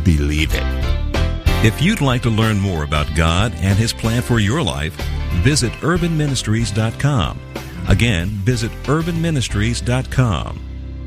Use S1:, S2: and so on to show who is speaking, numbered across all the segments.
S1: believe it.
S2: If you'd like to learn more about God and His plan for your life, visit urbanministries.com. Again, visit urbanministries.com.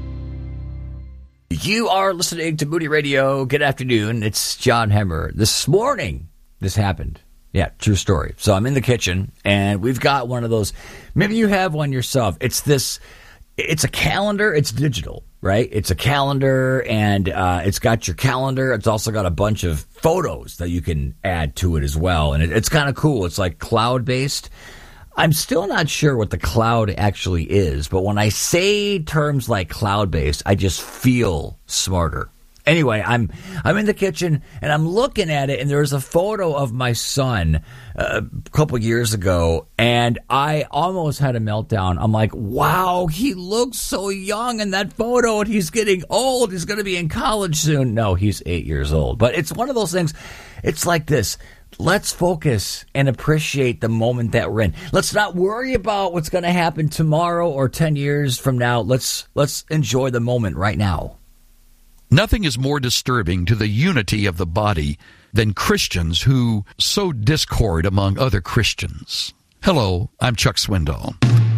S3: You are listening to Moody Radio. Good afternoon. It's John Hemmer. This morning, this happened. Yeah, true story. So I'm in the kitchen, and we've got one of those. Maybe you have one yourself. It's a calendar. It's digital, right? It's a calendar, and it's got your calendar. It's also got a bunch of photos that you can add to it as well. And it's kind of cool. It's like cloud-based. I'm still not sure what the cloud actually is, but when I say terms like cloud-based, I just feel smarter. Anyway, I'm in the kitchen, and I'm looking at it, and there's a photo of my son a couple years ago, and I almost had a meltdown. I'm like, wow, he looks so young in that photo, and he's getting old. He's going to be in college soon. No, he's 8 years old. But it's one of those things. It's like this. Let's focus and appreciate the moment that we're in. Let's not worry about what's going to happen tomorrow or 10 years from now. Let's enjoy the moment right now.
S4: Nothing is more disturbing to the unity of the body than Christians who sow discord among other Christians. Hello, I'm Chuck Swindoll.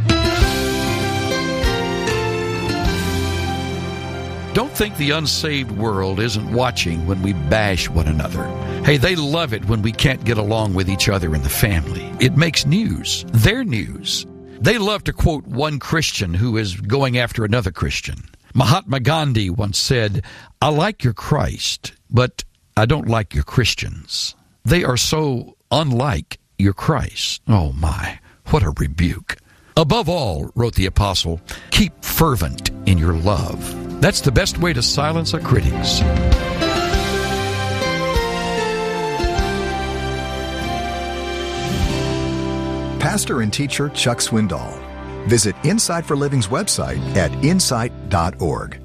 S4: Don't think the unsaved world isn't watching when we bash one another. Hey, they love it when we can't get along with each other in the family. It makes news. Their news. They love to quote one Christian who is going after another Christian. Mahatma Gandhi once said, "I like your Christ, but I don't like your Christians. They are so unlike your Christ." Oh my, what a rebuke. Above all, wrote the apostle, keep fervent in your love. That's the best way to silence our critics.
S5: Pastor and teacher Chuck Swindoll. Visit Insight for Living's website at insight.org.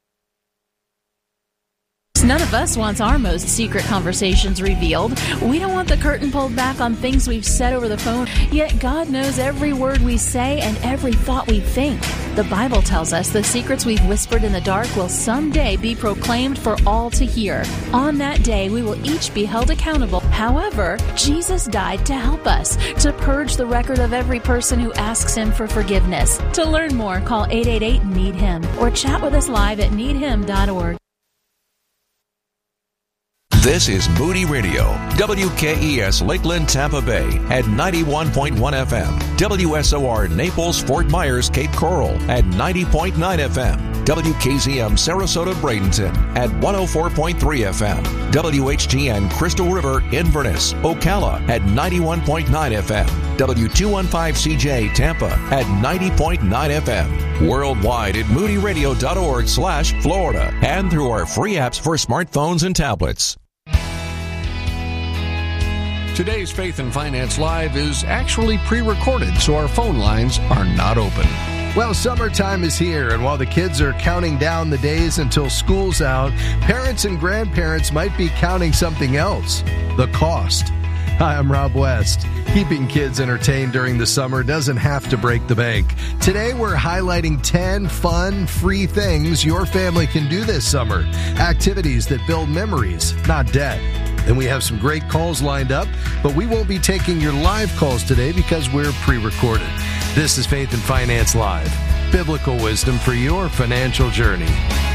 S6: None of us wants our most secret conversations revealed. We don't want the curtain pulled back on things we've said over the phone, yet God knows every word we say and every thought we think. The Bible tells us the secrets we've whispered in the dark will someday be proclaimed for all to hear. On that day, we will each be held accountable. However, Jesus died to help us, to purge the record of every person who asks Him for forgiveness. To learn more, call 888-NEED-HIM or chat with us live at needhim.org.
S7: This is Moody Radio, WKES Lakeland, Tampa Bay at 91.1 FM, WSOR Naples, Fort Myers, Cape Coral at 90.9 FM, WKZM Sarasota, Bradenton at 104.3 FM, WHTN Crystal River, Inverness, Ocala at 91.9 FM, W215CJ Tampa at 90.9 FM, worldwide at moodyradio.org/Florida, and through our free apps for smartphones and tablets. Today's Faith and Finance Live is actually pre-recorded, so our phone lines are not open.
S8: Well, summertime is here, and while the kids are counting down the days until school's out, parents and grandparents might be counting something else: the cost. Hi, I'm Rob West. Keeping kids entertained during the summer doesn't have to break the bank. Today, we're highlighting 10 fun, free things your family can do this summer. Activities that build memories, not debt. And we have some great calls lined up, but we won't be taking your live calls today because we're pre-recorded. This is Faith and Finance Live, biblical wisdom for your financial journey.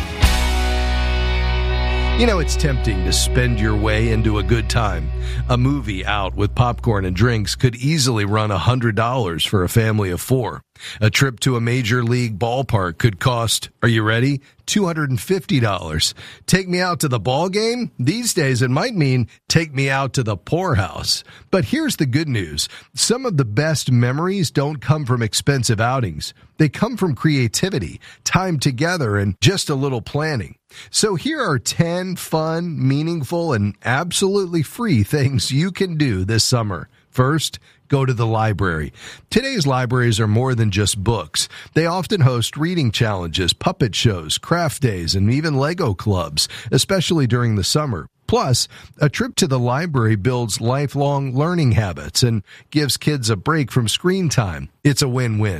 S8: You know, it's tempting to spend your way into a good time. A movie out with popcorn and drinks could easily run $100 for a family of 4. A trip to a major league ballpark could cost, are you ready, $250. Take me out to the ball game? These days it might mean take me out to the poorhouse. But here's the good news. Some of the best memories don't come from expensive outings. They come from creativity, time together, and just a little planning. So here are 10 fun, meaningful, and absolutely free things you can do this summer. First, go to the library. Today's libraries are more than just books. They often host reading challenges, puppet shows, craft days, and even Lego clubs, especially during the summer. Plus, a trip to the library builds lifelong learning habits and gives kids a break from screen time. It's a win-win.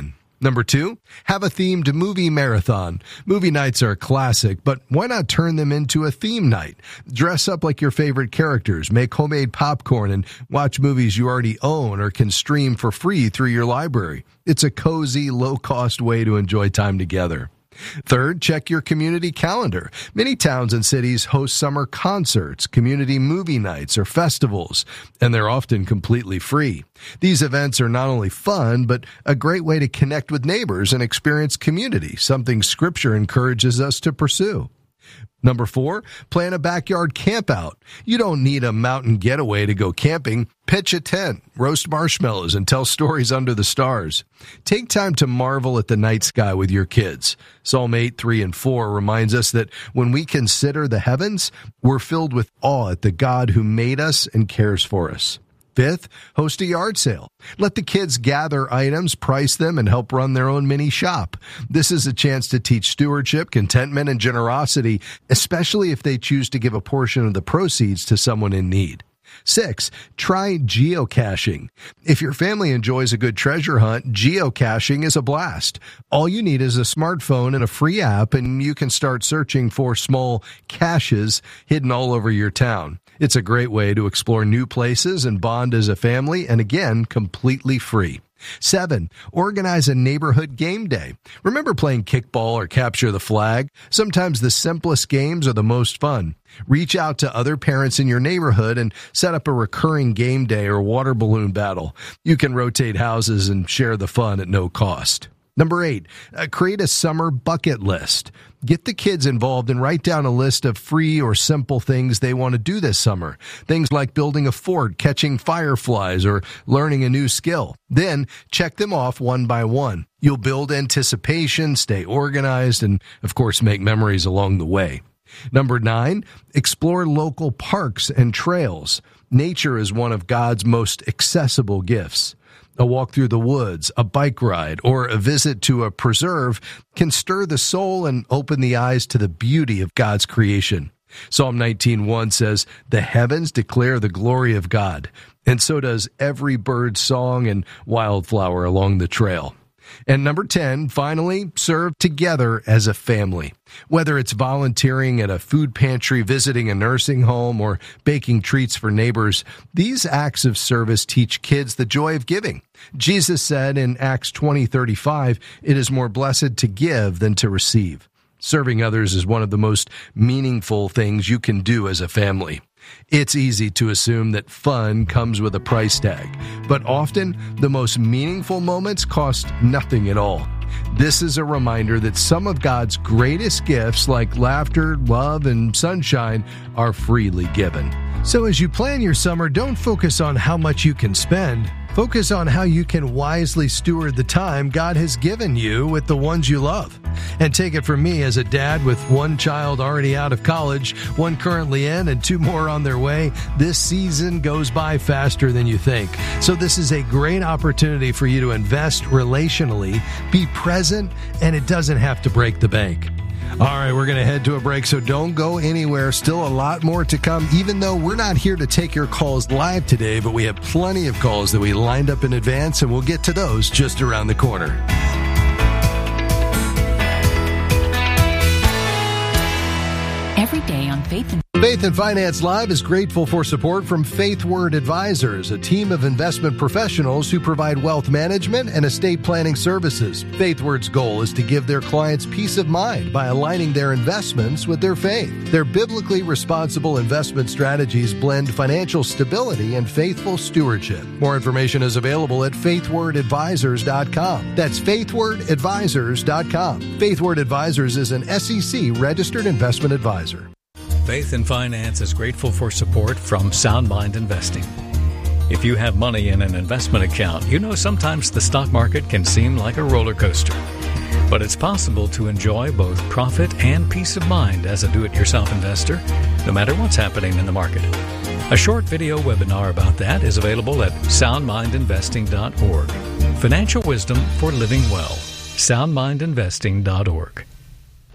S8: Number 2, have a themed movie marathon. Movie nights are a classic, but why not turn them into a theme night? Dress up like your favorite characters, make homemade popcorn, and watch movies you already own or can stream for free through your library. It's a cozy, low-cost way to enjoy time together. Third, check your community calendar. Many towns and cities host summer concerts, community movie nights, or festivals, and they're often completely free. These events are not only fun, but a great way to connect with neighbors and experience community, something Scripture encourages us to pursue. Number 4, plan a backyard camp out. You don't need a mountain getaway to go camping. Pitch a tent, roast marshmallows, and tell stories under the stars. Take time to marvel at the night sky with your kids. Psalm 8, 3, and 4 reminds us that when we consider the heavens, we're filled with awe at the God who made us and cares for us. Fifth, host a yard sale. Let the kids gather items, price them, and help run their own mini shop. This is a chance to teach stewardship, contentment, and generosity, especially if they choose to give a portion of the proceeds to someone in need. 6, try geocaching. If your family enjoys a good treasure hunt, geocaching is a blast. All you need is a smartphone and a free app, and you can start searching for small caches hidden all over your town. It's a great way to explore new places and bond as a family, and again, completely free. 7, organize a neighborhood game day. Remember playing kickball or capture the flag? Sometimes the simplest games are the most fun. Reach out to other parents in your neighborhood and set up a recurring game day or water balloon battle. You can rotate houses and share the fun at no cost. Number 8, create a summer bucket list. Get the kids involved and write down a list of free or simple things they want to do this summer. Things like building a fort, catching fireflies, or learning a new skill. Then check them off one by one. You'll build anticipation, stay organized, and of course make memories along the way. Number 9, explore local parks and trails. Nature is one of God's most accessible gifts. A walk through the woods, a bike ride, or a visit to a preserve can stir the soul and open the eyes to the beauty of God's creation. Psalm 19:1 says, "The heavens declare the glory of God," and so does every bird song and wildflower along the trail. And number 10, finally, serve together as a family. Whether it's volunteering at a food pantry, visiting a nursing home, or baking treats for neighbors, these acts of service teach kids the joy of giving. Jesus said in Acts 20:35, "It is more blessed to give than to receive." Serving others is one of the most meaningful things you can do as a family. It's easy to assume that fun comes with a price tag, but often the most meaningful moments cost nothing at all. This is a reminder that some of God's greatest gifts, like laughter, love, and sunshine, are freely given. So as you plan your summer, don't focus on how much you can spend. Focus on how you can wisely steward the time God has given you with the ones you love. And take it from me, as a dad with one child already out of college, one currently in, and 2 more on their way, this season goes by faster than you think. So this is a great opportunity for you to invest relationally, be present, and it doesn't have to break the bank. All right, we're going to head to a break, so don't go anywhere. Still a lot more to come, even though we're not here to take your calls live today, but we have plenty of calls that we lined up in advance, and we'll get to those just around the corner.
S1: Every day on Faith
S8: and Finance Live is grateful for support from FaithWord Advisors, a team of investment professionals who provide wealth management and estate planning services. FaithWord's goal is to give their clients peace of mind by aligning their investments with their faith. Their biblically responsible investment strategies blend financial stability and faithful stewardship. More information is available at faithwordadvisors.com. That's faithwordadvisors.com. FaithWord Advisors is an SEC registered investment advisor.
S9: Faith and Finance is grateful for support from Sound Mind Investing. If you have money in an investment account, you know sometimes the stock market can seem like a roller coaster. But it's possible to enjoy both profit and peace of mind as a do-it-yourself investor, no matter what's happening in the market. A short video webinar about that is available at soundmindinvesting.org. Financial wisdom for living well. soundmindinvesting.org.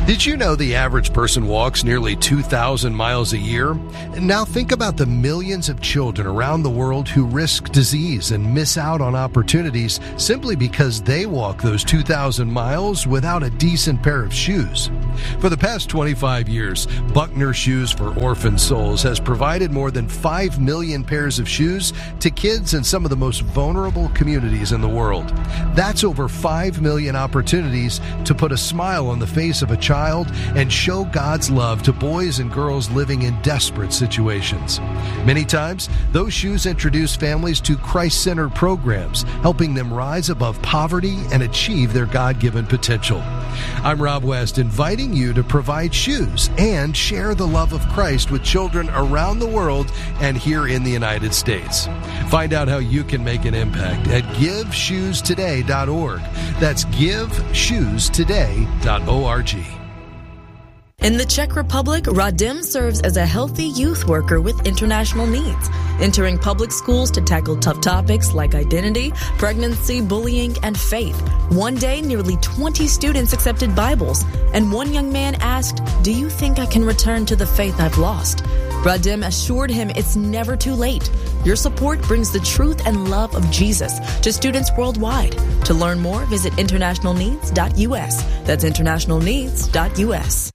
S8: Did you know the average person walks nearly 2,000 miles a year? Now think about the millions of children around the world who risk disease and miss out on opportunities simply because they walk those 2,000 miles without a decent pair of shoes. For the past 25 years, Buckner Shoes for Orphan Souls has provided more than 5 million pairs of shoes to kids in some of the most vulnerable communities in the world. That's over 5 million opportunities to put a smile on the face of a child and show God's love to boys and girls living in desperate situations. Many times, those shoes introduce families to Christ-centered programs, helping them rise above poverty and achieve their God-given potential. I'm Rob West, inviting you to provide shoes and share the love of Christ with children around the world and here in the United States. Find out how you can make an impact at GiveShoesToday.org. That's GiveShoesToday.org.
S10: In the Czech Republic, Radim serves as a healthy youth worker with international needs, entering public schools to tackle tough topics like identity, pregnancy, bullying, and faith. One day, nearly 20 students accepted Bibles, and one young man asked, "Do you think I can return to the faith I've lost?" Radim assured him it's never too late. Your support brings the truth and love of Jesus to students worldwide. To learn more, visit internationalneeds.us. That's internationalneeds.us.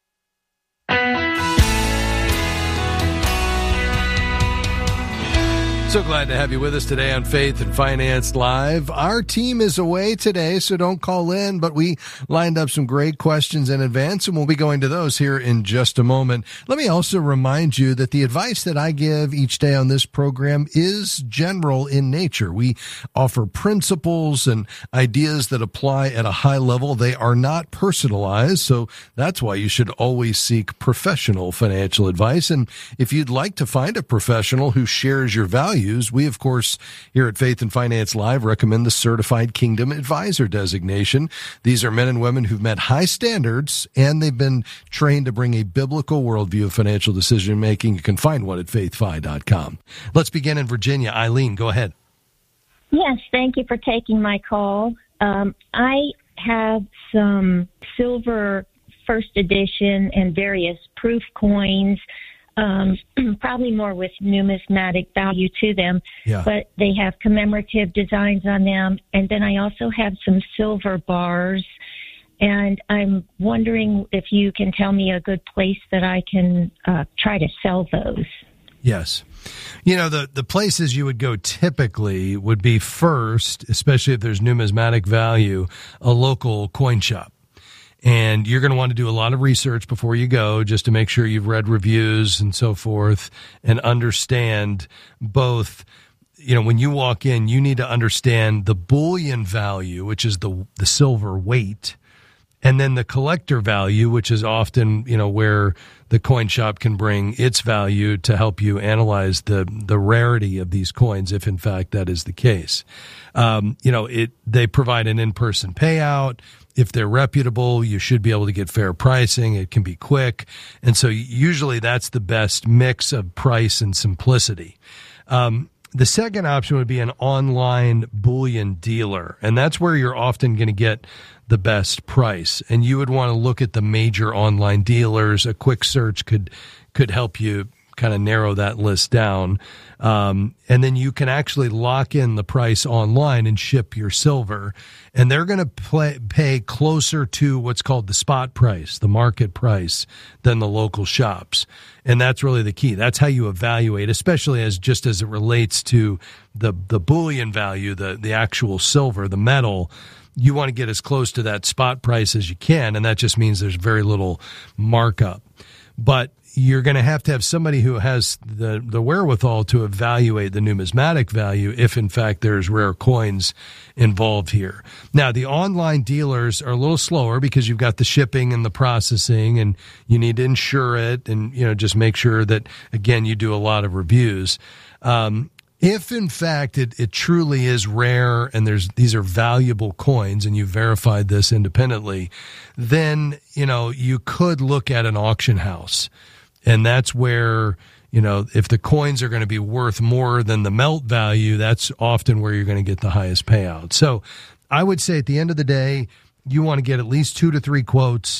S8: So glad to have you with us today on Faith and Finance Live. Our team is away today, so don't call in, but we lined up some great questions in advance, and we'll be going to those here in just a moment. Let me also remind you that the advice that I give each day on this program is general in nature. We offer principles and ideas that apply at a high level. They are not personalized, so that's why you should always seek professional financial advice. And if you'd like to find a professional who shares your values, we, of course, here at Faith and Finance Live recommend the Certified Kingdom Advisor designation. These are men and women who've met high standards, and they've been trained to bring a biblical worldview of financial decision-making. You can find one at faithfi.com. Let's begin in Virginia. Eileen, go ahead.
S11: Yes, thank you for taking my call. I have some silver first edition and various proof coins, probably more with numismatic value to them, but they have commemorative designs on them. And then I also have some silver bars, and I'm wondering if you can tell me a good place that I can try to sell those.
S8: Yes. You know, the places you would go typically would be first, especially if there's numismatic value, a local coin shop. And you're going to want to do a lot of research before you go, just to make sure you've read reviews and so forth and understand both. You know, when you walk in, you need to understand the bullion value, which is the silver weight, and then the collector value, which is often, you know, where the coin shop can bring its value to help you analyze the rarity of these coins, if in fact that is the case. They provide an in-person payout. If they're reputable, you should be able to get fair pricing. It can be quick. And so usually that's the best mix of price and simplicity. The second option would be an online bullion dealer, and that's where you're often going to get the best price. And you would want to look at the major online dealers. A quick search could help you kind of narrow that list down. And then you can actually lock in the price online and ship your silver. And they're going to pay closer to what's called the spot price, the market price, than the local shops. And that's really the key. That's how you evaluate, especially as it relates to the bullion value, the actual silver, the metal. You want to get as close to that spot price as you can, and that just means there's very little markup. But you're going to have somebody who has the wherewithal to evaluate the numismatic value if, in fact, there's rare coins involved here. Now, the online dealers are a little slower because you've got the shipping and the processing, and you need to insure it and, just make sure that, again, you do a lot of reviews. If, in fact, it truly is rare and these are valuable coins and you verified this independently, then, you could look at an auction house. And that's where, if the coins are going to be worth more than the melt value, that's often where you're going to get the highest payout. So I would say at the end of the day, you want to get at least 2 to 3 quotes.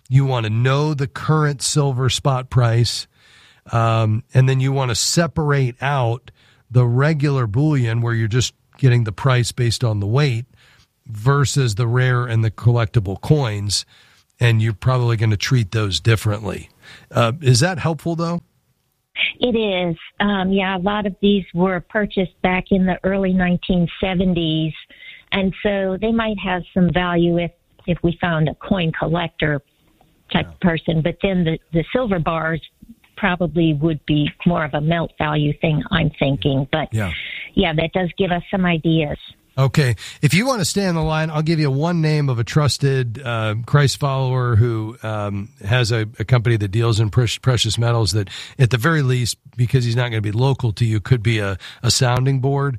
S8: You want to know the current silver spot price. And then you want to separate out the regular bullion where you're just getting the price based on the weight versus the rare and the collectible coins. And you're probably going to treat those differently. Is that helpful, though?
S11: It is. A lot of these were purchased back in the early 1970s, and so they might have some value if we found a coin collector type person. But then the silver bars probably would be more of a melt value thing, I'm thinking. But, that does give us some ideas.
S8: Okay. If you want to stay on the line, I'll give you one name of a trusted Christ follower who has a company that deals in precious metals that, at the very least, because he's not going to be local to you, could be a sounding board.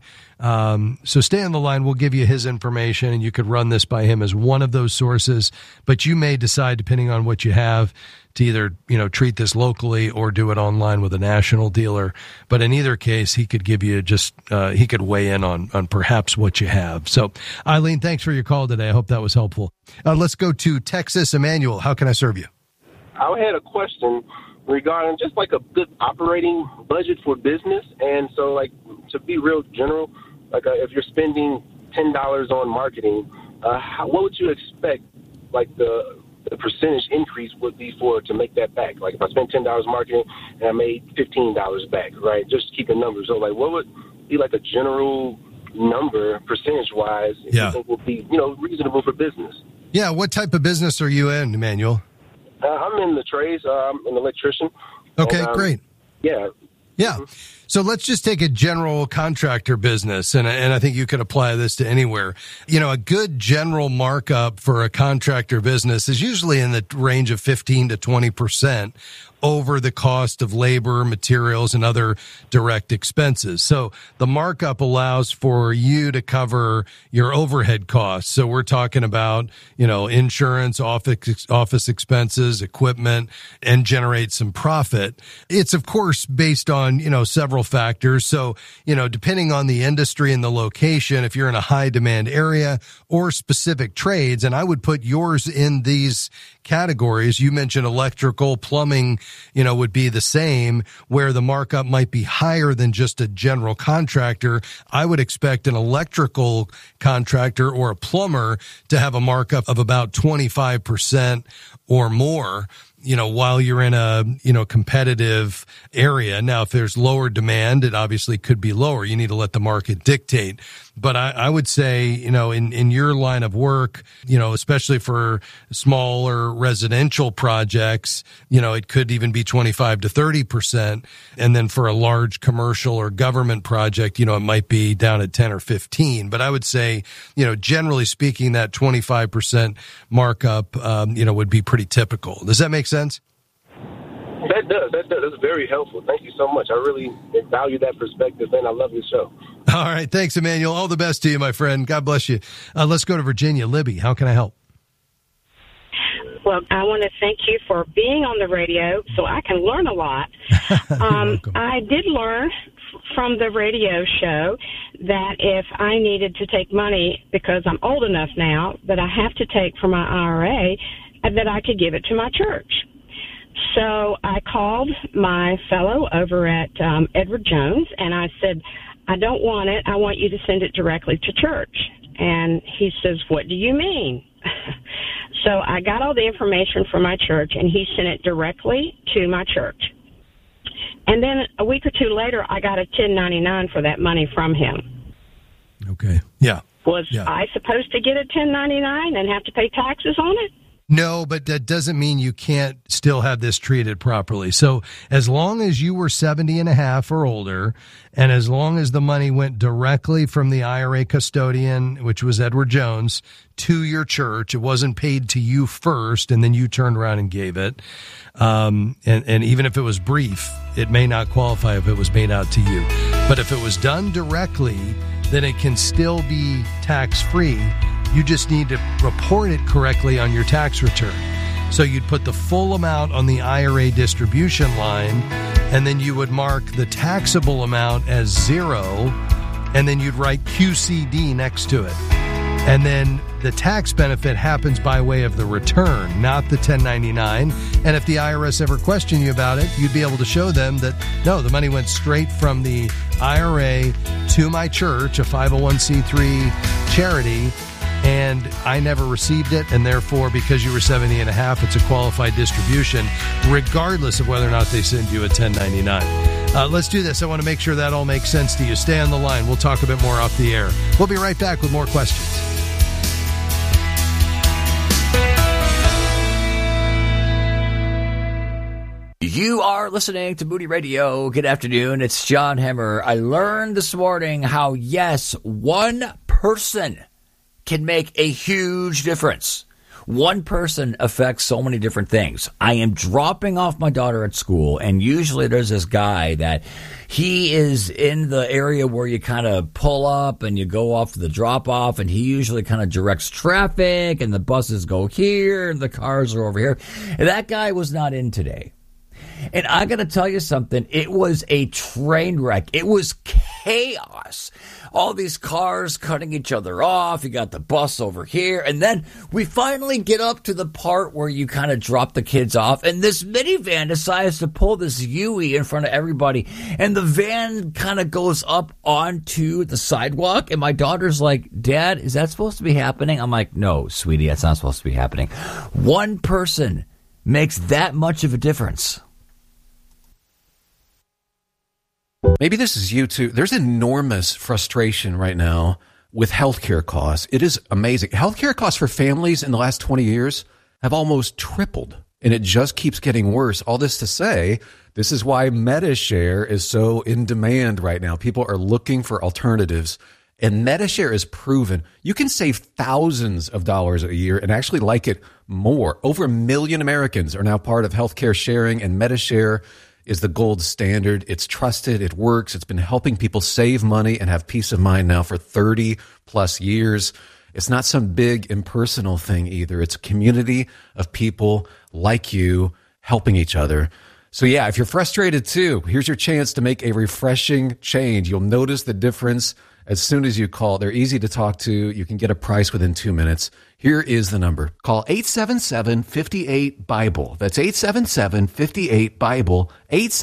S8: So stay on the line. We'll give you his information, and you could run this by him as one of those sources. But you may decide, depending on what you have, to either, treat this locally or do it online with a national dealer. But in either case, he could give you he could weigh in on perhaps what you have. So, Eileen, thanks for your call today. I hope that was helpful. Let's go to Texas. Emmanuel, how can I serve you?
S12: I had a question regarding just like a good operating budget for business. And so, like, to be real general, like if you're spending $10 on marketing, what would you expect, like, the percentage increase would be to make that back? Like if I spent $10 marketing and I made $15 back, right? Just keeping numbers. So like what would be like a general number percentage-wise you think would be, reasonable for business? Yeah, what type of business are you in, Emmanuel? I'm in the trades. I'm an electrician. Okay, great. Yeah. So let's just take a general contractor business, and I think you could apply this to anywhere. A good general markup for a contractor business is usually in the range of 15 to 20% over the cost of labor, materials, and other direct expenses. So the markup allows for you to cover your overhead costs. So we're talking about, insurance, office expenses, equipment, and generate some profit. It's, of course, based on, several factors. So, depending on the industry and the location, if you're in a high demand area or specific trades, and I would put yours in these categories. You mentioned electrical, plumbing, would be the same, where the markup might be higher than just a general contractor. I would expect an electrical contractor or a plumber to have a markup of about 25% or more, while you're in a, competitive area. Now, if there's lower demand, it obviously could be lower. You need to let the market dictate. But I would say, in your line of work, especially for smaller residential projects, it could even be 25 to 30%. And then for a large commercial or government project, it might be down at 10 or 15. But I would say, generally speaking, that 25% markup, would be pretty typical. Does that make sense? That does. That's very helpful. Thank you so much. I really value that perspective, and I love your show. All right. Thanks, Emmanuel. All the best to you, my friend. God bless you. Let's go to Virginia. Libby, how can I help?
S13: Well, I want to thank you for being on the radio so I can learn a lot. I did learn from the radio show that if I needed to take money, because I'm old enough now, that I have to take from my IRA, that I could give it to my church. So I called my fellow over at Edward Jones, and I said, I don't want it. I want you to send it directly to church. And he says, what do you mean? So I got all the information from my church, and he sent it directly to my church. And then a week or two later, I got a 1099 for that money from him.
S8: Okay. Yeah.
S13: Was I supposed to get a 1099 and have to pay taxes on it?
S8: No, but that doesn't mean you can't still have this treated properly. So as long as you were 70 and a half or older, and as long as the money went directly from the IRA custodian, which was Edward Jones, to your church, it wasn't paid to you first, and then you turned around and gave it. And even if it was brief, it may not qualify if it was made out to you. But if it was done directly, then it can still be tax-free. You just need to report it correctly on your tax return. So you'd put the full amount on the IRA distribution line, and then you would mark the taxable amount as 0, and then you'd write QCD next to it. And then the tax benefit happens by way of the return, not the 1099. And if the IRS ever questioned you about it, you'd be able to show them that, no, the money went straight from the IRA to my church, a 501c3 charity, and I never received it, and therefore, because you were 70 and a half, it's a qualified distribution, regardless of whether or not they send you a 1099. Let's do this. I want to make sure that all makes sense to you. Stay on the line. We'll talk a bit more off the air. We'll be right back with more questions.
S3: You are listening to Moody Radio. Good afternoon. It's John Hemmer. I learned this morning how, yes, one person can make a huge difference. One person affects so many different things. I am dropping off my daughter at school, and usually there's this guy that he is in the area where you kind of pull up and you go off to the drop-off, and he usually kind of directs traffic, and the buses go here, and the cars are over here. And that guy was not in today. And I got to tell you something, it was a train wreck. It was chaos. All these cars cutting each other off. You got the bus over here. And then we finally get up to the part where you kind of drop the kids off. And this minivan decides to pull this Yui in front of everybody. And the van kind of goes up onto the sidewalk. And my daughter's like, Dad, is that supposed to be happening? I'm like, no, sweetie, that's not supposed to be happening. One person makes that much of a difference.
S14: Maybe this is you too. There's enormous frustration right now with healthcare costs. It is amazing. Healthcare costs for families in the last 20 years have almost tripled, and it just keeps getting worse. All this to say, this is why MediShare is so in demand right now. People are looking for alternatives, and MediShare is proven. You can save thousands of dollars a year and actually like it more. Over 1 million Americans are now part of healthcare sharing, and MediShare is the gold standard. It's trusted. It works. It's been helping people save money and have peace of mind now for 30 plus years. It's not some big impersonal thing either. It's a community of people like you helping each other. So yeah, if you're frustrated too, here's your chance to make a refreshing change. You'll notice the difference as soon as you call. They're easy to talk to. You can get a price within 2 minutes. Here is the number. Call 877-58-BIBLE. That's 877-58-BIBLE.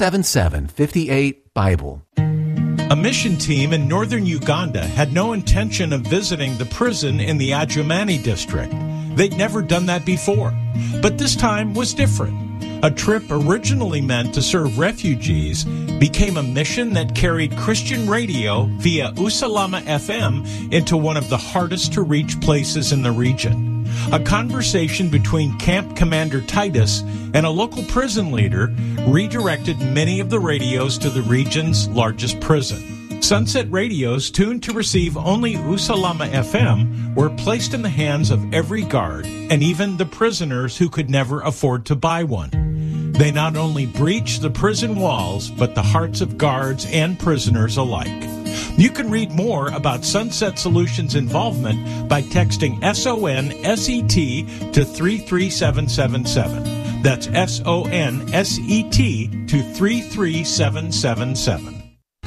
S14: 877-58-BIBLE.
S15: A mission team in northern Uganda had no intention of visiting the prison in the Adjumani district. They'd never done that before. But this time was different. A trip originally meant to serve refugees became a mission that carried Christian radio via Usalama FM into one of the hardest to reach places in the region. A conversation between Camp Commander Titus and a local prison leader redirected many of the radios to the region's largest prison. Sunset radios tuned to receive only Usalama FM were placed in the hands of every guard and even the prisoners who could never afford to buy one. They not only breached the prison walls, but the hearts of guards and prisoners alike. You can read more about Sunset Solutions' involvement by texting SONSET to 33777. That's SONSET to 33777.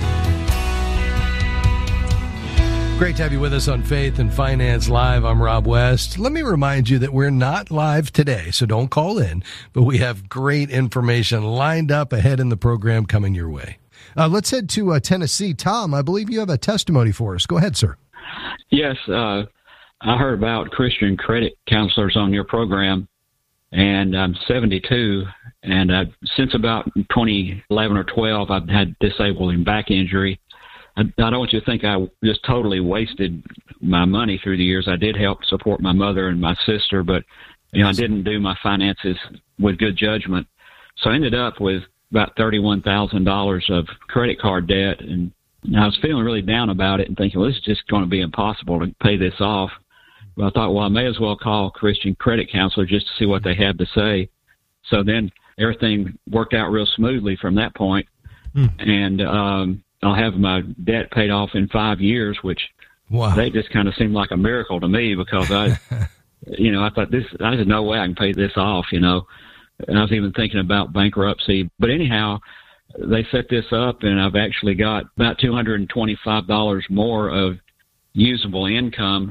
S8: Great to have you with us on Faith and Finance Live. I'm Rob West. Let me remind you that we're not live today, so don't call in, but we have great information lined up ahead in the program coming your way. Let's head to Tennessee. Tom, I believe you have a testimony for us. Go ahead, sir.
S16: Yes, I heard about Christian credit counselors on your program, and I'm 72, and since about 2011 or 12, I've had disabling back injury. I don't want you to think I just totally wasted my money through the years. I did help support my mother and my sister, but I didn't do my finances with good judgment. So I ended up with about $31,000 of credit card debt, and I was feeling really down about it and thinking, well, this is just going to be impossible to pay this off. But I thought, well, I may as well call Christian Credit Counselor just to see what they have to say. So then everything worked out real smoothly from that point, and I'll have my debt paid off in 5 years, which they just kind of seemed like a miracle to me because I thought there's no way I can pay this off, and I was even thinking about bankruptcy. But anyhow, they set this up, and I've actually got about $225 more of usable income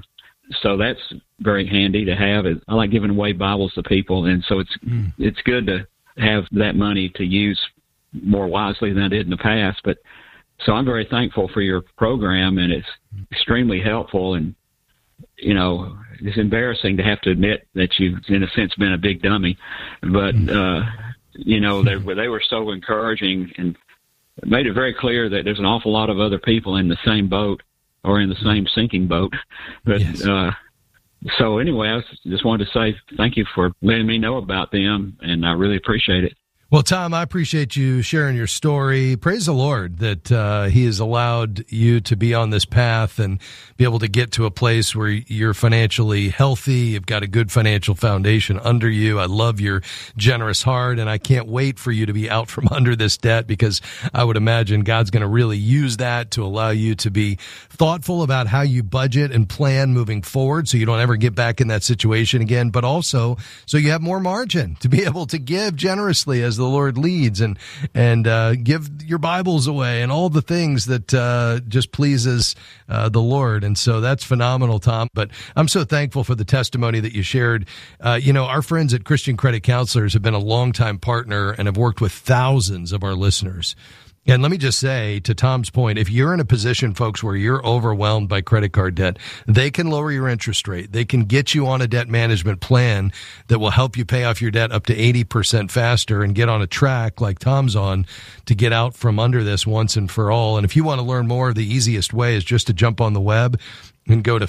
S16: so that's very handy to have. I like giving away Bibles to people, and so it's good to have that money to use more wisely than I did in the past. But so I'm very thankful for your program, and it's extremely helpful. And it's embarrassing to have to admit that you've, in a sense, been a big dummy. But they were so encouraging and made it very clear that there's an awful lot of other people in the same boat or in the same sinking boat. But so anyway, I just wanted to say thank you for letting me know about them, and I really appreciate it.
S8: Well, Tom, I appreciate you sharing your story. Praise the Lord that He has allowed you to be on this path and be able to get to a place where you're financially healthy. You've got a good financial foundation under you. I love your generous heart, and I can't wait for you to be out from under this debt, because I would imagine God's going to really use that to allow you to be thoughtful about how you budget and plan moving forward so you don't ever get back in that situation again, but also so you have more margin to be able to give generously as the Lord leads, and give your Bibles away and all the things that just pleases the Lord. And so that's phenomenal, Tom. But I'm so thankful for the testimony that you shared. Our friends at Christian Credit Counselors have been a longtime partner and have worked with thousands of our listeners. And let me just say, to Tom's point, if you're in a position, folks, where you're overwhelmed by credit card debt, they can lower your interest rate. They can get you on a debt management plan that will help you pay off your debt up to 80% faster and get on a track like Tom's on to get out from under this once and for all. And if you want to learn more, the easiest way is just to jump on the web and go to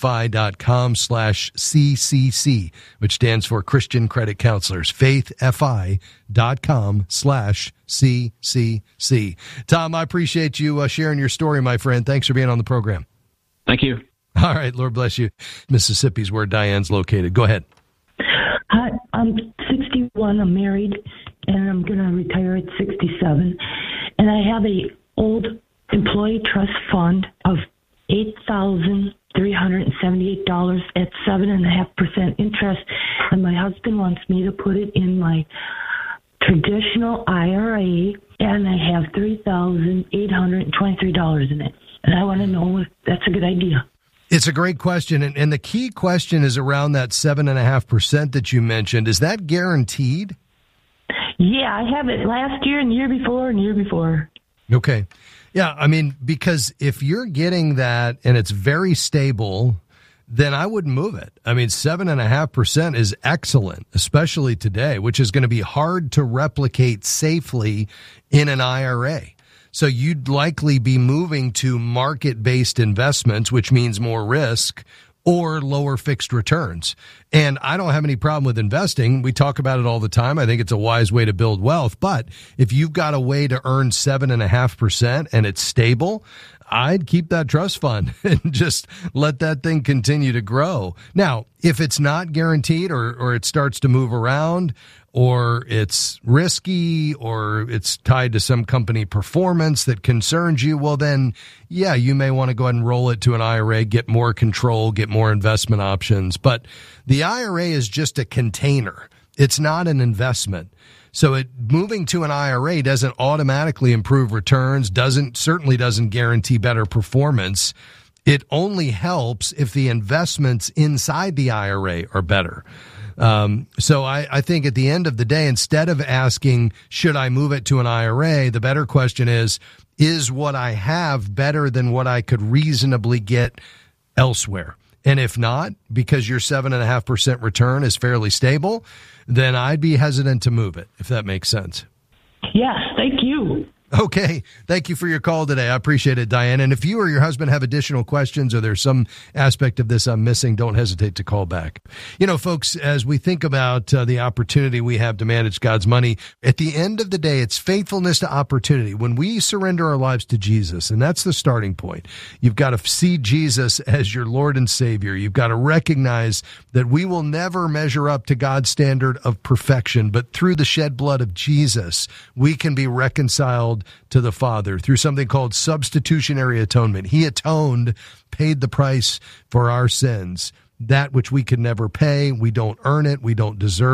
S8: faithfi.com/CCC, which stands for Christian Credit Counselors, faithfi.com/CCC. Tom, I appreciate you sharing your story, my friend. Thanks for being on the program.
S16: Thank you.
S8: All right, Lord bless you. Mississippi's where Diane's located. Go ahead.
S17: Hi, I'm 61. I'm married, and I'm going to retire at 67. And I have a old employee trust fund of $8,378 at 7.5% interest, and my husband wants me to put it in my traditional IRA, and I have $3,823 in it. And I want to know if that's a good idea.
S8: It's a great question, and the key question is around that 7.5% that you mentioned. Is that guaranteed?
S17: Yeah, I have it last year and the year before and the year before.
S8: Okay. Yeah, I mean, because if you're getting that and it's very stable, then I wouldn't move it. I mean, 7.5% is excellent, especially today, which is going to be hard to replicate safely in an IRA. So you'd likely be moving to market-based investments, which means more risk, or lower fixed returns. And I don't have any problem with investing. We talk about it all the time. I think it's a wise way to build wealth. But if you've got a way to earn 7.5% and it's stable, I'd keep that trust fund and just let that thing continue to grow. Now, if it's not guaranteed or it starts to move around, or it's risky, or it's tied to some company performance that concerns you, well then, yeah, you may want to go ahead and roll it to an IRA, get more control, get more investment options. But the IRA is just a container. It's not an investment. So moving to an IRA doesn't automatically improve returns, certainly doesn't guarantee better performance. It only helps if the investments inside the IRA are better. So I think at the end of the day, instead of asking, should I move it to an IRA, the better question is what I have better than what I could reasonably get elsewhere? And if not, because your 7.5% return is fairly stable, then I'd be hesitant to move it, if that makes sense.
S17: Yes, thank you.
S8: Okay. Thank you for your call today. I appreciate it, Diane. And if you or your husband have additional questions or there's some aspect of this I'm missing, don't hesitate to call back. You know, folks, as we think about the opportunity we have to manage God's money, at the end of the day, it's faithfulness to opportunity. When we surrender our lives to Jesus, and that's the starting point, you've got to see Jesus as your Lord and Savior. You've got to recognize that we will never measure up to God's standard of perfection, but through the shed blood of Jesus, we can be reconciled to the Father through something called substitutionary atonement. He atoned, paid the price for our sins, that which we could never pay. We don't earn it. We don't deserve it.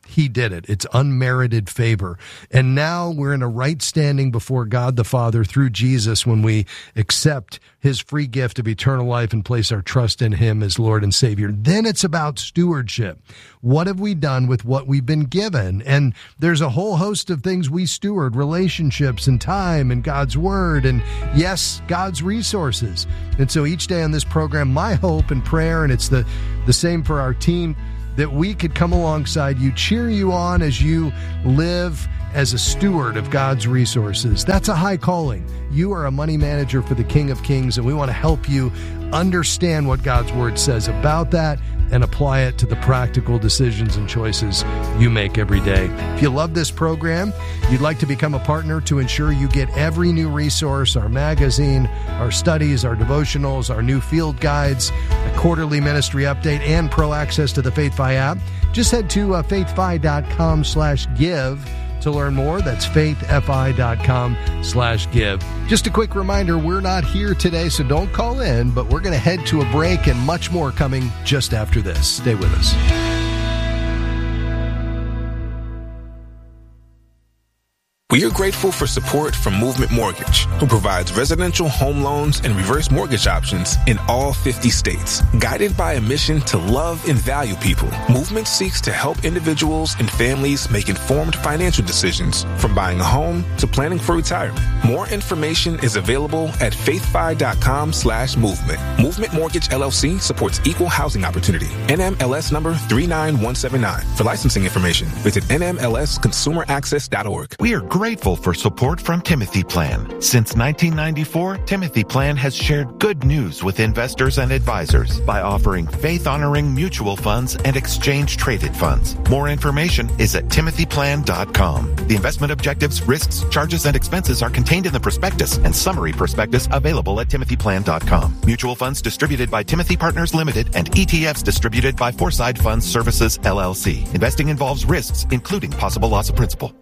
S8: He did it. It's unmerited favor. And now we're in a right standing before God the Father through Jesus when we accept his free gift of eternal life and place our trust in him as Lord and Savior. Then it's about stewardship. What have we done with what we've been given? And there's a whole host of things we steward, relationships and time and God's word and, yes, God's resources. And so each day on this program, my hope and prayer, and it's the same for our team, that we could come alongside you, cheer you on as you live as a steward of God's resources. That's a high calling. You are a money manager for the King of Kings, and we want to help you understand what God's word says about that and apply it to the practical decisions and choices you make every day. If you love this program, you'd like to become a partner to ensure you get every new resource, our magazine, our studies, our devotionals, our new field guides, a quarterly ministry update, and pro access to the FaithFi app, just head to faithfi.com/give to learn more. That's faithfi.com/give. Just a quick reminder, we're not here today, so don't call in, but we're going to head to a break and much more coming just after this. Stay with us.
S18: We are grateful for support from Movement Mortgage, who provides residential home loans and reverse mortgage options in all 50 states. Guided by a mission to love and value people, Movement seeks to help individuals and families make informed financial decisions, from buying a home to planning for retirement. More information is available at faithfi.com/movement. Movement Mortgage LLC supports equal housing opportunity. NMLS number 39179. For licensing information, visit nmlsconsumeraccess.org.
S19: We are grateful for support from Timothy Plan. Since 1994, Timothy Plan has shared good news with investors and advisors by offering faith-honoring mutual funds and exchange-traded funds. More information is at timothyplan.com. The investment objectives, risks, charges, and expenses are contained in the prospectus and summary prospectus available at timothyplan.com. Mutual funds distributed by Timothy Partners Limited and ETFs distributed by Foreside Funds Services, LLC. Investing involves risks, including possible loss of principal.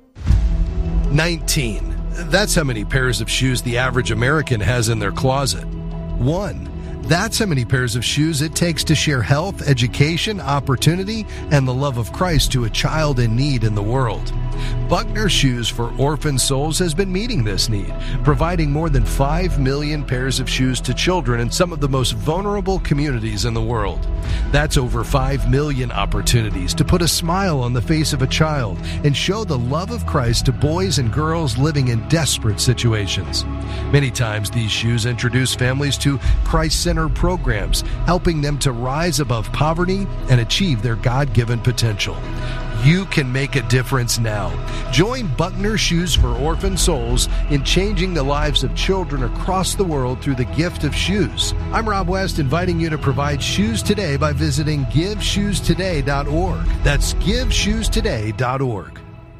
S8: 19. That's how many pairs of shoes the average American has in their closet. 1. That's how many pairs of shoes it takes to share health, education, opportunity, and the love of Christ to a child in need in the world. Buckner Shoes for Orphan Souls has been meeting this need, providing more than 5 million pairs of shoes to children in some of the most vulnerable communities in the world. That's over 5 million opportunities to put a smile on the face of a child and show the love of Christ to boys and girls living in desperate situations. Many times these shoes introduce families to Christ-centered programs, helping them to rise above poverty and achieve their God-given potential. You can make a difference now. Join Buckner Shoes for Orphan Souls in changing the lives of children across the world through the gift of shoes. I'm Rob West, inviting you to provide shoes today by visiting GiveShoesToday.org. That's GiveShoesToday.org.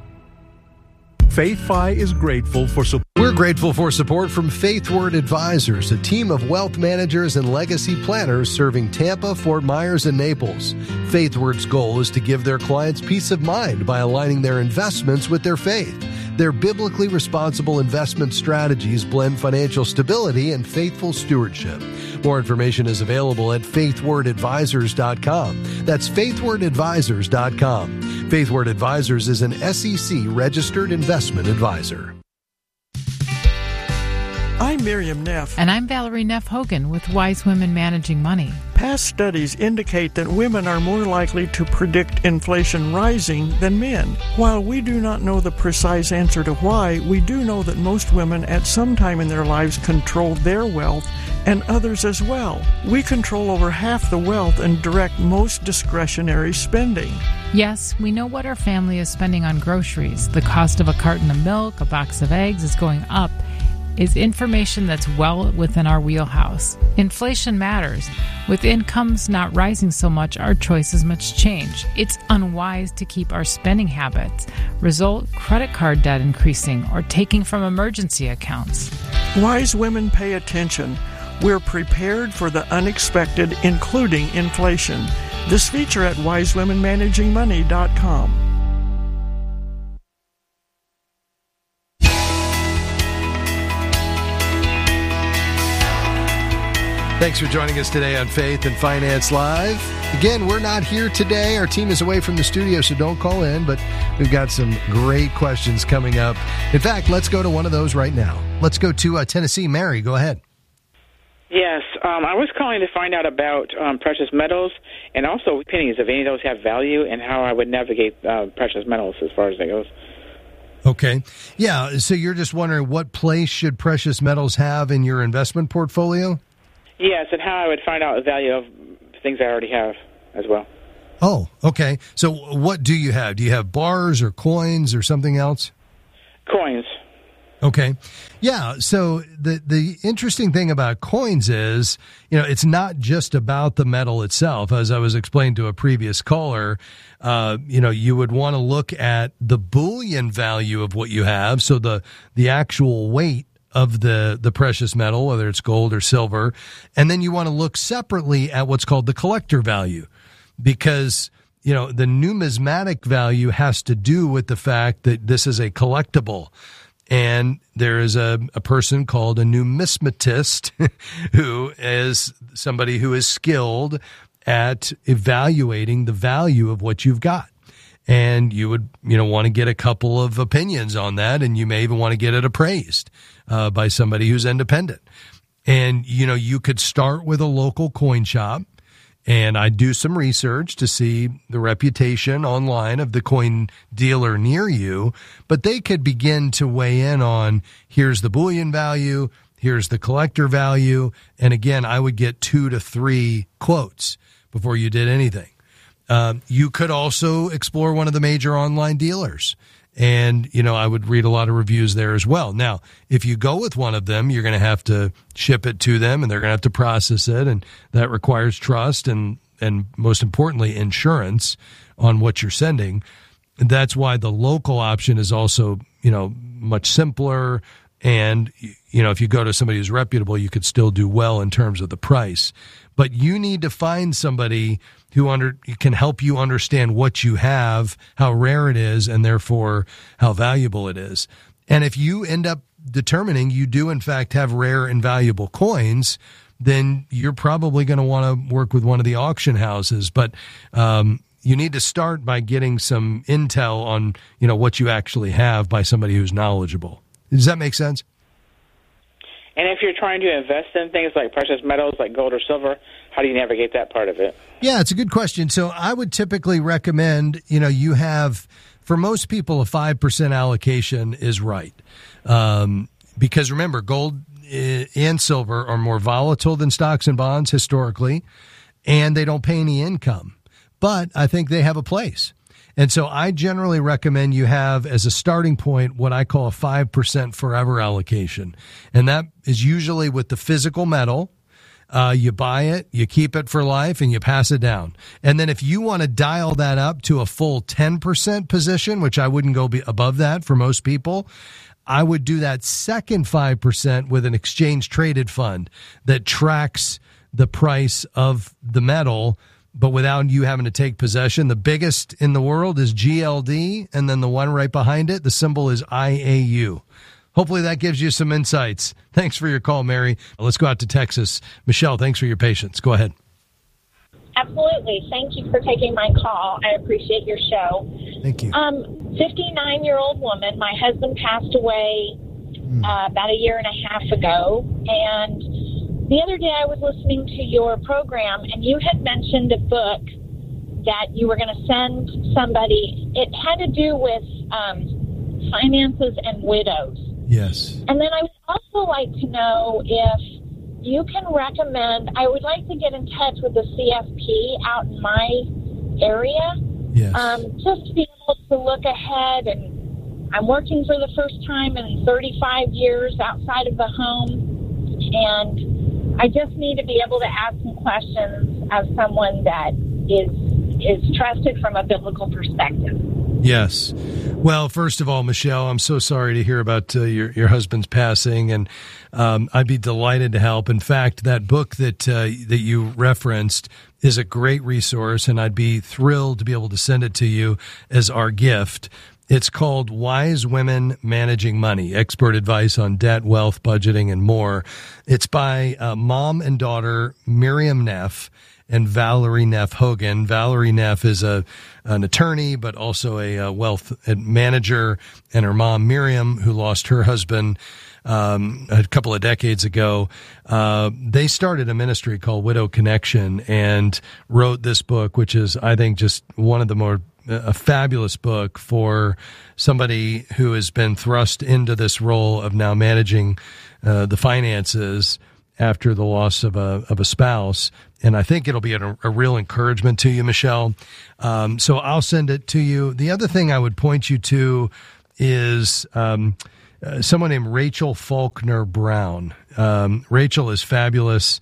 S20: FaithFi is grateful for support.
S8: We're grateful for support from FaithWord Advisors, a team of wealth managers and legacy planners serving Tampa, Fort Myers, and Naples. FaithWord's goal is to give their clients peace of mind by aligning their investments with their faith. Their biblically responsible investment strategies blend financial stability and faithful stewardship. More information is available at faithwordadvisors.com. That's faithwordadvisors.com. FaithWord Advisors is an SEC-registered investment advisor.
S21: I'm Miriam Neff.
S22: And I'm Valerie Neff Hogan with Wise Women Managing Money.
S21: Past studies indicate that women are more likely to predict inflation rising than men. While we do not know the precise answer to why, we do know that most women at some time in their lives control their wealth and others as well. We control over half the wealth and direct most discretionary spending.
S22: Yes, we know what our family is spending on groceries. The cost of a carton of milk, a box of eggs is going up. Is information that's well within our wheelhouse. Inflation matters. With incomes not rising so much, our choices must change. It's unwise to keep our spending habits. Result, credit card debt increasing or taking from emergency accounts.
S21: Wise women pay attention. We're prepared for the unexpected, including inflation. This feature at wisewomenmanagingmoney.com.
S8: Thanks for joining us today on Faith and Finance Live. Again, we're not here today. Our team is away from the studio, so don't call in, but we've got some great questions coming up. In fact, let's go to one of those right now. Let's go to Tennessee. Mary, go ahead.
S2: Yes, I was calling to find out about precious metals and also pennies, if any of those have value, and how I would navigate precious metals as far as that goes.
S8: Okay. Yeah, so you're just wondering what place should precious metals have in your investment portfolio?
S2: Yes, and how I would find out the value of things I already have as well.
S8: Oh, okay. So what do you have? Do you have bars or coins or something else?
S2: Coins.
S8: Okay. Yeah. So the interesting thing about coins is, it's not just about the metal itself. As I was explaining to a previous caller, you would want to look at the bullion value of what you have. So the actual weight of the precious metal, whether it's gold or silver. And then you want to look separately at what's called the collector value, because, the numismatic value has to do with the fact that this is a collectible. And there is a person called a numismatist who is somebody who is skilled at evaluating the value of what you've got. And you would, want to get a couple of opinions on that, and you may even want to get it appraised by somebody who's independent. And, you could start with a local coin shop, and I do some research to see the reputation online of the coin dealer near you, but they could begin to weigh in on, here's the bullion value, here's the collector value, and again, I would get 2 to 3 quotes before you did anything. You could also explore one of the major online dealers. And, I would read a lot of reviews there as well. Now, if you go with one of them, you're going to have to ship it to them, and they're going to have to process it. And that requires trust and most importantly, insurance on what you're sending. And that's why the local option is also, much simpler. And, if you go to somebody who's reputable, you could still do well in terms of the price. But you need to find somebody who can help you understand what you have, how rare it is, and therefore how valuable it is. And if you end up determining you do, in fact, have rare and valuable coins, then you're probably going to want to work with one of the auction houses. But you need to start by getting some intel on, what you actually have by somebody who's knowledgeable. Does that make sense?
S2: And if you're trying to invest in things like precious metals, like gold or silver, how do you navigate that part of it?
S8: Yeah, it's a good question. So I would typically recommend, you have, for most people, a 5% allocation is right. Because remember, gold and silver are more volatile than stocks and bonds historically, and they don't pay any income. But I think they have a place. And so I generally recommend you have as a starting point what I call a 5% forever allocation. And that is usually with the physical metal. You buy it, you keep it for life, and you pass it down. And then if you want to dial that up to a full 10% position, which I wouldn't go above that for most people, I would do that second 5% with an exchange-traded fund that tracks the price of the metal, but without you having to take possession. The biggest in the world is GLD, and then the one right behind it, the symbol is IAU. Hopefully that gives you some insights. Thanks for your call, Mary. Let's go out to Texas. Michelle, thanks for your patience. Go ahead.
S4: Absolutely. Thank you for taking my call. I appreciate your show.
S8: Thank you.
S4: 59-year-old woman. My husband passed away about a year and a half ago, and the other day I was listening to your program, and you had mentioned a book that you were going to send somebody. It had to do with finances and widows.
S8: Yes.
S4: And then I would also like to know if you can recommend, I would like to get in touch with the CFP out in my area.
S8: Yes.
S4: Just to be able to look ahead. And I'm working for the first time in 35 years outside of the home. And I just need to be able to ask some questions as someone that is trusted from a biblical perspective.
S8: Yes. Well, first of all, Michelle, I'm so sorry to hear about your husband's passing, and I'd be delighted to help. In fact, that book that you referenced is a great resource, and I'd be thrilled to be able to send it to you as our gift. It's called Wise Women Managing Money, Expert Advice on Debt, Wealth, Budgeting, and More. It's by mom and daughter Miriam Neff and Valerie Neff Hogan. Valerie Neff is an attorney, but also a wealth manager, and her mom, Miriam, who lost her husband a couple of decades ago, they started a ministry called Widow Connection and wrote this book, which is, I think, just one of the more a fabulous book for somebody who has been thrust into this role of now managing the finances after the loss of a spouse. And I think it'll be a real encouragement to you, Michelle. So I'll send it to you. The other thing I would point you to is someone named Rachel Faulkner Brown. Rachel is fabulous.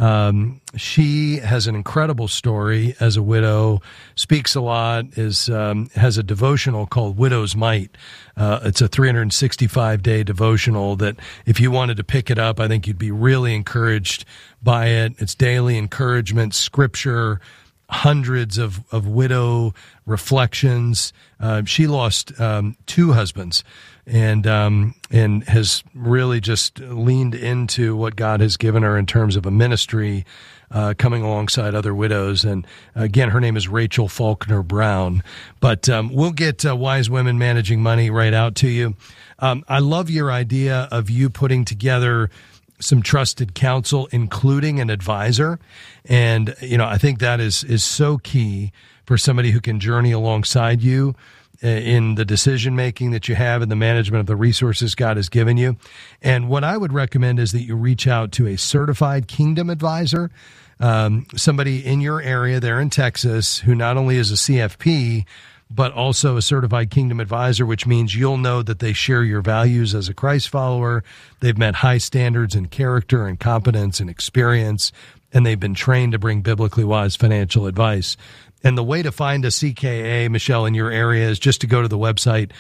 S8: She has an incredible story as a widow, speaks a lot, has a devotional called Widow's Might. It's a 365-day devotional that if you wanted to pick it up, I think you'd be really encouraged by it. It's daily encouragement, scripture, hundreds of widow reflections. She lost two husbands and has really just leaned into what God has given her in terms of a ministry coming alongside other widows. And again, her name is Rachel Faulkner Brown. But we'll get Wise Women Managing Money right out to you. I love your idea of you putting together some trusted counsel, including an advisor. And, I think that is so key for somebody who can journey alongside you in the decision-making that you have and the management of the resources God has given you. And what I would recommend is that you reach out to a certified Kingdom advisor, somebody in your area there in Texas who not only is a CFP, but also a certified Kingdom advisor, which means you'll know that they share your values as a Christ follower. They've met high standards in character and competence and experience, and they've been trained to bring biblically wise financial advice. And the way to find a CKA, Michelle, in your area is just to go to the website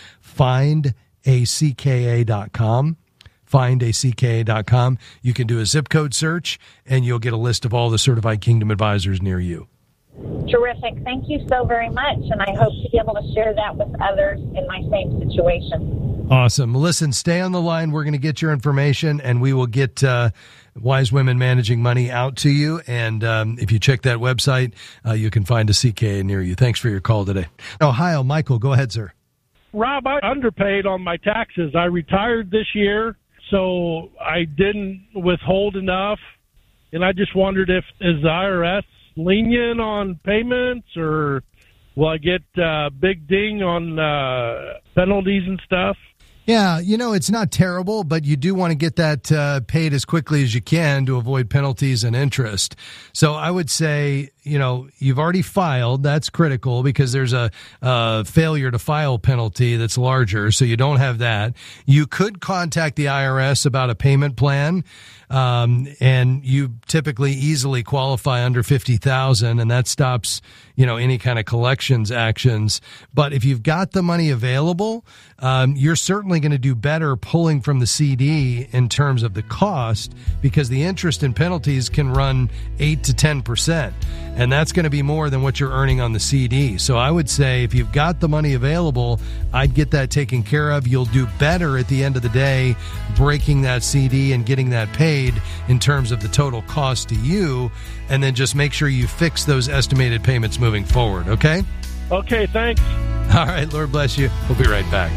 S8: findacka.com. Findacka.com. You can do a zip code search, and you'll get a list of all the certified Kingdom advisors near you.
S4: Terrific. Thank you so very much, and I hope to be able to share that with others in my same situation.
S8: Awesome. Listen, stay on the line. We're going to get your information, and we will get Wise Women Managing Money out to you. And if you check that website, you can find a CKA near you. Thanks for your call today. Ohio, Michael, go ahead, sir.
S5: Rob, I underpaid on my taxes. I retired this year, so I didn't withhold enough. And I just wondered is the IRS lenient on payments, or will I get big ding on penalties and stuff?
S8: Yeah, it's not terrible, but you do want to get that paid as quickly as you can to avoid penalties and interest. So I would say, you've already filed. That's critical because there's a failure to file penalty that's larger, so you don't have that. You could contact the IRS about a payment plan, and you typically easily qualify under $50,000, and that stops, any kind of collections actions. But if you've got the money available, you're certainly going to do better pulling from the CD in terms of the cost, because the interest and penalties can run 8 to 10%. And that's going to be more than what you're earning on the CD. So I would say if you've got the money available, I'd get that taken care of. You'll do better at the end of the day breaking that CD and getting that paid in terms of the total cost to you. And then just make sure you fix those estimated payments moving forward, okay?
S5: Okay, thanks.
S8: All right, Lord bless you. We'll be right back.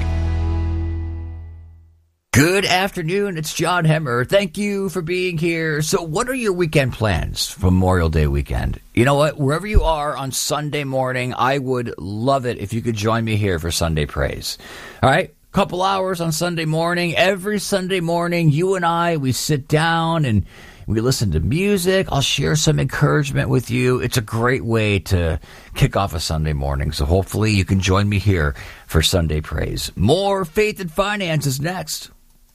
S3: Good afternoon. It's John Hemmer. Thank you for being here. So what are your weekend plans for Memorial Day weekend? You know what? Wherever you are on Sunday morning, I would love it if you could join me here for Sunday Praise. All right? Couple hours on Sunday morning. Every Sunday morning, you and I, we sit down and we listen to music. I'll share some encouragement with you. It's a great way to kick off a Sunday morning. So hopefully you can join me here for Sunday Praise. More Faith and Finance is next.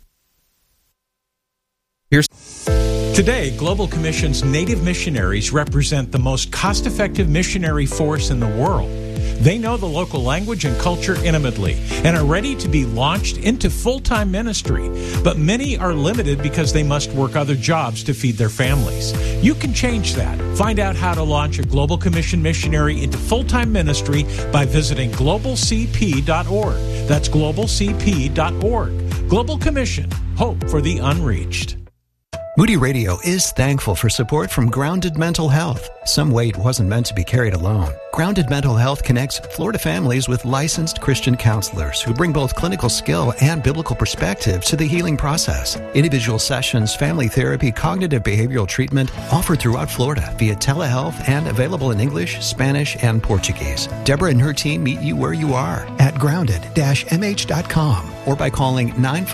S15: Today, Global Commission's Native missionaries represent the most cost-effective missionary force in the world. They know the local language and culture intimately and are ready to be launched into full-time ministry. But many are limited because they must work other jobs to feed their families. You can change that. Find out how to launch a Global Commission missionary into full-time ministry by visiting globalcp.org. That's globalcp.org. Global Commission. Hope for the unreached.
S6: Moody Radio is thankful for support from Grounded Mental Health. Some weight wasn't meant to be carried alone. Grounded Mental Health connects Florida families with licensed Christian counselors who bring both clinical skill and biblical perspective to the healing process. Individual sessions, family therapy, cognitive behavioral treatment offered throughout Florida via telehealth and available in English, Spanish, and Portuguese. Deborah and her team meet you where you are at grounded-mh.com or by calling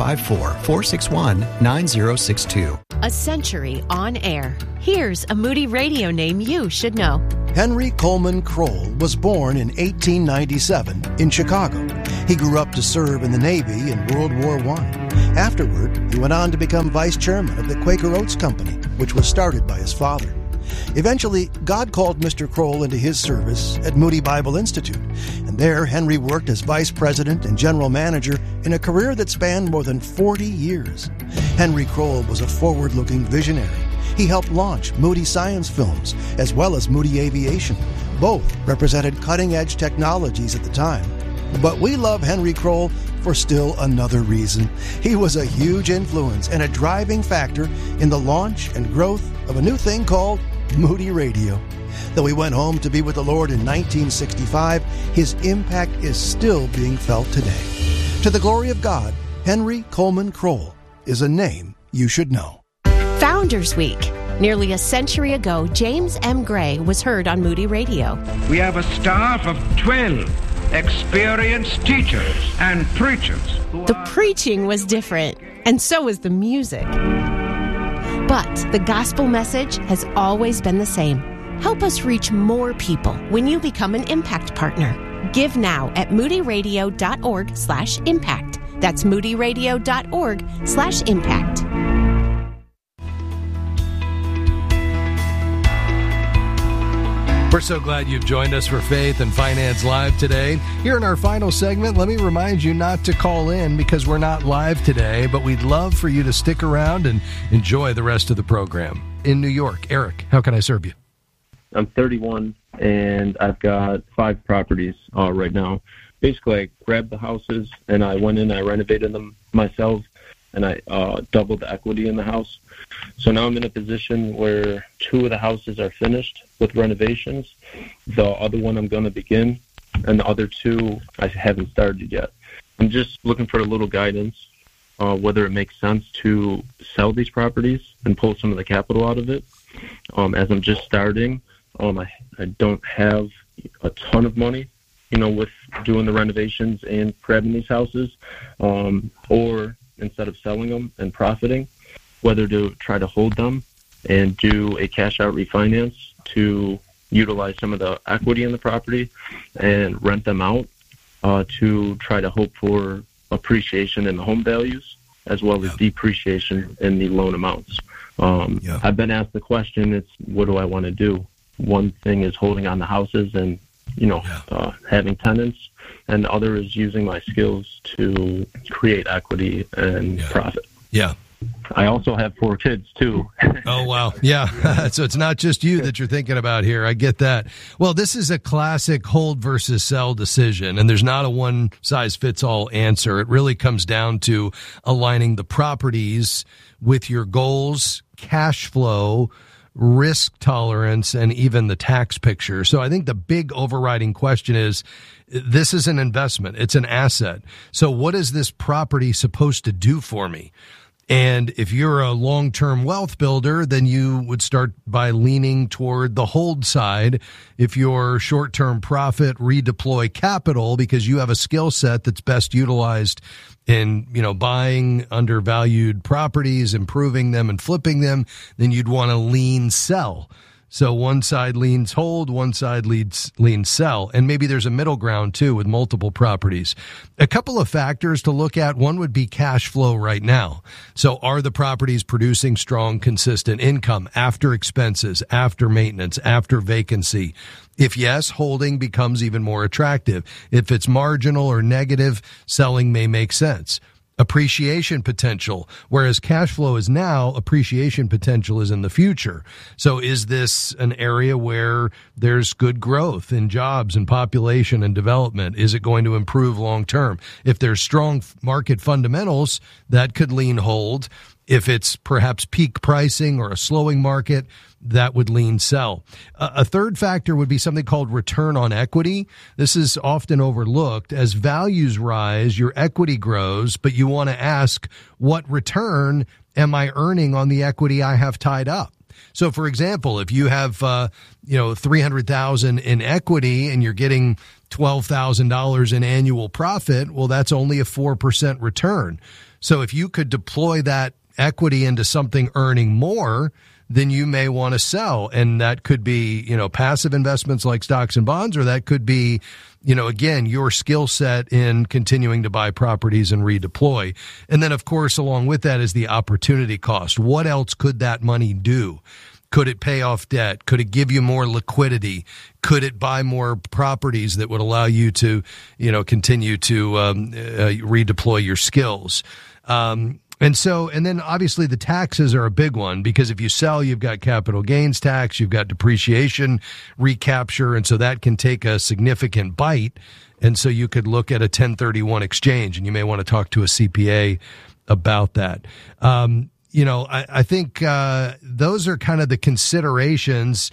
S6: 954-461-9062.
S7: A century on air. Here's a Moody Radio name you should know.
S23: Henry Coleman Kroll was born in 1897 in Chicago. He grew up to serve in the Navy in World War I. Afterward, he went on to become vice chairman of the Quaker Oats Company, which was started by his father. Eventually, God called Mr. Kroll into his service at Moody Bible Institute, and there Henry worked as vice president and general manager in a career that spanned more than 40 years. Henry Kroll was a forward-looking visionary. He helped launch Moody Science Films as well as Moody Aviation. Both represented cutting-edge technologies at the time. But we love Henry Kroll for still another reason. He was a huge influence and a driving factor in the launch and growth of a new thing called Moody Radio. Though he went home to be with the Lord in 1965, his impact is still being felt today. To the glory of God, Henry Coleman Kroll is a name you should know.
S7: Founders Week. Nearly a century ago, James M. Gray was heard on Moody Radio.
S24: We have a staff of 12 experienced teachers and preachers.
S7: The preaching was different, and so was the music. But the gospel message has always been the same. Help us reach more people when you become an impact partner. Give now at moodyradio.org/impact. That's moodyradio.org/impact.
S8: We're so glad you've joined us for Faith and Finance Live today. Here in our final segment, let me remind you not to call in because we're not live today, but we'd love for you to stick around and enjoy the rest of the program. In New York, Eric, how can I serve you?
S25: I'm 31, and I've got 5 properties right now. Basically, I grabbed the houses, and I went in, I renovated them myself, and I doubled the equity in the house. So now I'm in a position where 2 of the houses are finished with renovations. The other one I'm going to begin, and the other 2 I haven't started yet. I'm just looking for a little guidance, whether it makes sense to sell these properties and pull some of the capital out of it. As I'm just starting, I don't have a ton of money, with doing the renovations and grabbing these houses, or instead of selling them and profiting, whether to try to hold them and do a cash-out refinance to utilize some of the equity in the property and rent them out to try to hope for appreciation in the home values as well as depreciation in the loan amounts. I've been asked the question, it's what do I want to do? One thing is holding on the houses and, having tenants, and the other is using my skills to create equity and profit.
S8: Yeah.
S25: I also have 4 kids, too.
S8: Oh, wow. Yeah. So it's not just you that you're thinking about here. I get that. Well, this is a classic hold versus sell decision, and there's not a one-size-fits-all answer. It really comes down to aligning the properties with your goals, cash flow, risk tolerance, and even the tax picture. So I think the big overriding question is, this is an investment. It's an asset. So what is this property supposed to do for me? And if you're a long-term wealth builder, then you would start by leaning toward the hold side. If you're short-term profit, redeploy capital because you have a skill set that's best utilized in, buying undervalued properties, improving them and flipping them, then you'd want to lean sell. So one side leans hold, one side leans sell. And maybe there's a middle ground, too, with multiple properties. A couple of factors to look at. One would be cash flow right now. So are the properties producing strong, consistent income after expenses, after maintenance, after vacancy? If yes, holding becomes even more attractive. If it's marginal or negative, selling may make sense. Appreciation potential, whereas cash flow is now, appreciation potential is in the future. So is this an area where there's good growth in jobs and population and development? Is it going to improve long term? If there's strong market fundamentals, that could lean hold. If it's perhaps peak pricing or a slowing market, that would lean sell. A third factor would be something called return on equity. This is often overlooked. As values rise, your equity grows, but you want to ask, what return am I earning on the equity I have tied up? So, for example, if you have, $300,000 in equity and you're getting $12,000 in annual profit, well, that's only a 4% return. So if you could deploy that equity into something earning more, then you may want to sell. And that could be, passive investments like stocks and bonds, or that could be, again, your skill set in continuing to buy properties and redeploy. And then, of course, along with that is the opportunity cost. What else could that money do? Could it pay off debt? Could it give you more liquidity? Could it buy more properties that would allow you to, continue to redeploy your skills? And then obviously the taxes are a big one, because if you sell, you've got capital gains tax, you've got depreciation recapture, and so that can take a significant bite. And so you could look at a 1031 exchange, and you may want to talk to a CPA about that. I think those are kind of the considerations.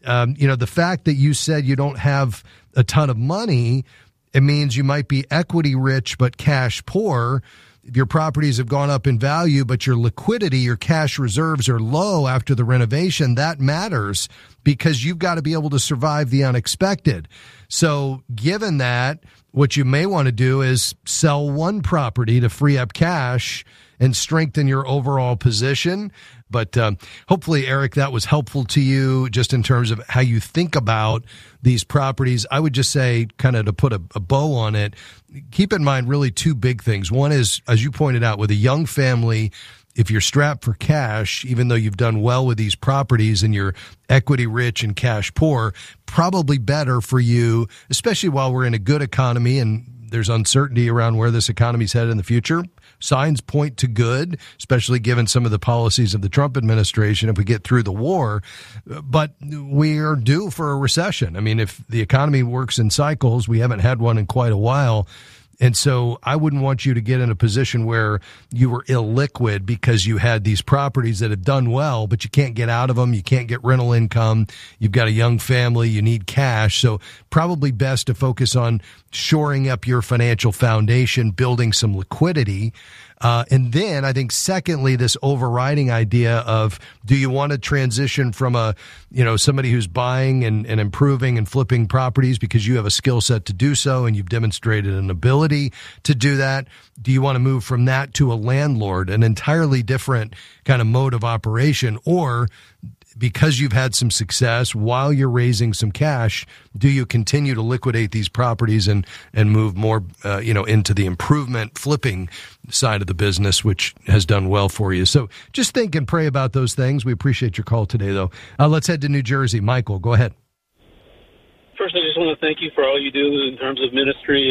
S8: The fact that you said you don't have a ton of money, it means you might be equity rich but cash poor. Your properties have gone up in value, but your liquidity, your cash reserves are low after the renovation. That matters because you've got to be able to survive the unexpected. So given that, what you may want to do is sell one property to free up cash and strengthen your overall position. But hopefully, Eric, that was helpful to you just in terms of how you think about these properties. I would just say, kind of to put a bow on it, keep in mind really two big things. One is, as you pointed out, with a young family, if you're strapped for cash, even though you've done well with these properties and you're equity rich and cash poor, probably better for you, especially while we're in a good economy and there's uncertainty around where this economy's headed in the future. Signs point to good, especially given some of the policies of the Trump administration if we get through the war. But we are due for a recession. I mean, if the economy works in cycles, we haven't had one in quite a while. And so I wouldn't want you to get in a position where you were illiquid because you had these properties that have done well, but you can't get out of them. You can't get rental income. You've got a young family. You need cash. So probably best to focus on shoring up your financial foundation, building some liquidity. And then I think secondly, this overriding idea of, do you want to transition from somebody who's buying and improving and flipping properties because you have a skill set to do so and you've demonstrated an ability to do that? Do you want to move from that to a landlord, an entirely different kind of mode of operation? Or because you've had some success while you're raising some cash, do you continue to liquidate these properties and move more, into the improvement flipping side of the business, which has done well for you? So just think and pray about those things. We appreciate your call today, though. Let's head to New Jersey. Michael, go ahead.
S1: First, I just want to thank you for all you do in terms of ministry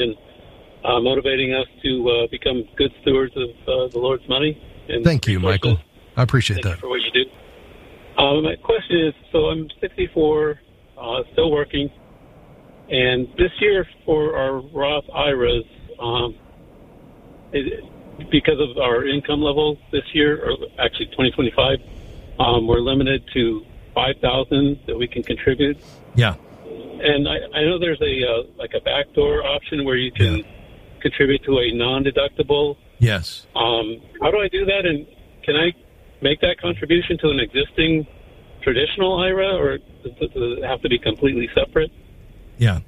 S1: and motivating us to become good stewards of the Lord's money. And
S8: thank you, Michael. I appreciate that.
S1: Thank you for what you do. My question is, so I'm 64, still working, and this year for our Roth IRAs, because of our income level this year, or actually 2025, we're limited to $5,000 that we can contribute.
S8: Yeah.
S1: And I know there's a backdoor option where you can contribute to a non-deductible.
S8: Yes.
S1: How do I do that, and can I make that contribution to an existing traditional IRA, or does it have to be completely separate?
S8: Yeah.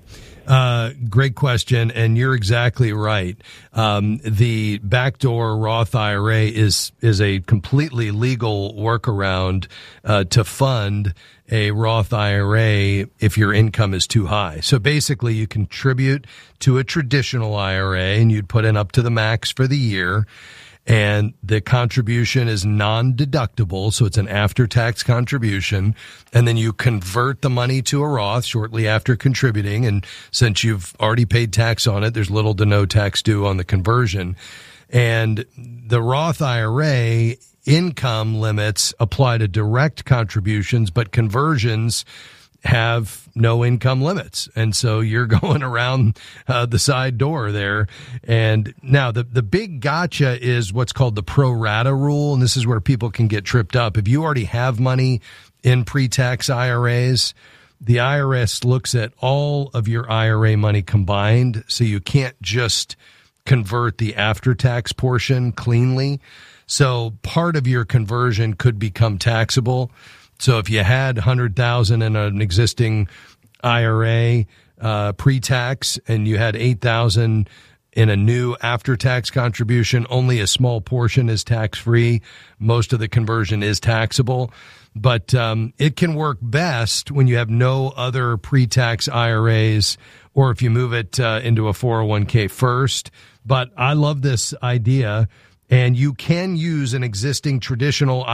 S8: Great question, and you're exactly right. The backdoor Roth IRA is a completely legal workaround to fund a Roth IRA if your income is too high. So basically, you contribute to a traditional IRA, and you'd put in up to the max for the year. And the contribution is non-deductible, so it's an after-tax contribution. And then you convert the money to a Roth shortly after contributing. And since you've already paid tax on it, there's little to no tax due on the conversion. And the Roth IRA income limits apply to direct contributions, but conversions have no income limits. And so you're going around the side door there. And now the big gotcha is what's called the pro rata rule. And this is where people can get tripped up. If you already have money in pre-tax IRAs, the IRS looks at all of your IRA money combined. So you can't just convert the after-tax portion cleanly. So part of your conversion could become taxable. So if you had $100,000 in an existing IRA pre-tax and you had $8,000 in a new after-tax contribution, only a small portion is tax-free. Most of the conversion is taxable. But it can work best when you have no other pre-tax IRAs or if you move it into a 401k first. But I love this idea. And you can use an existing traditional